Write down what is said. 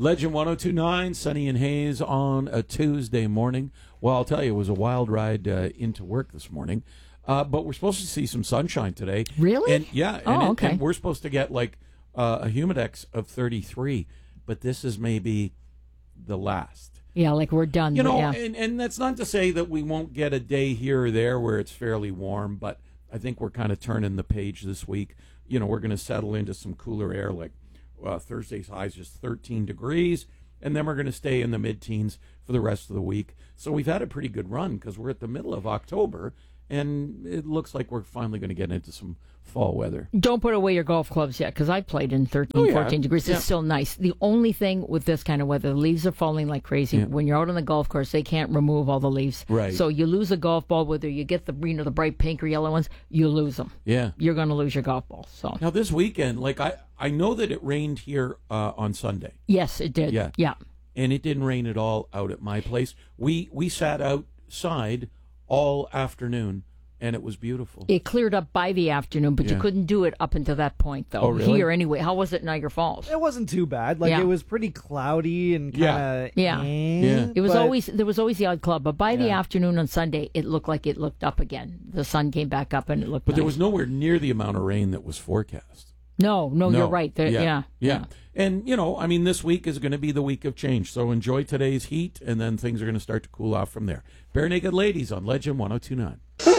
Legend 1029, Sunny and Haze on a Tuesday morning. Well, I'll tell you, it was a wild ride into work this morning. But we're supposed to see some sunshine today. Really? And okay. And we're supposed to get like a humidex of 33. But this is maybe the last. Yeah, like we're done. You know, yeah. and that's not to say that we won't get a day here or there where it's fairly warm, but I think we're kind of turning the page this week. You know, we're going to settle into some cooler air, like Thursday's high is just 13 degrees, and then we're going to stay in the mid-teens for the rest of the week. So we've had a pretty good run because we're at the middle of October, and it looks like we're finally going to get into some fall weather. Don't put away your golf clubs yet, because I played in 13, 14 degrees. It's still nice. The only thing with this kind of weather, the leaves are falling like crazy. Yeah. When you're out on the golf course, they can't remove all the leaves. Right. So you lose a golf ball, whether you get the the bright pink or yellow ones, you lose them. Yeah. You're going to lose your golf ball. So now this weekend, like I know that it rained here on Sunday. Yes, it did. Yeah. And it didn't rain at all out at my place. We sat outside all afternoon. And it was beautiful. It cleared up by the afternoon, but you couldn't do it up until that point, though. Oh, really? Here, anyway. How was it in Niagara Falls? It wasn't too bad. Like, it was pretty cloudy and kind of... Yeah. It was there was always the odd club, but by the afternoon on Sunday, it looked like it looked up again. The sun came back up, and it looked But nice. there was nowhere near the amount of rain that was forecast. No, you're right. Yeah. And, you know, I mean, this week is going to be the week of change. So enjoy today's heat, and then things are going to start to cool off from there. Bare Naked Ladies on Legend 1029.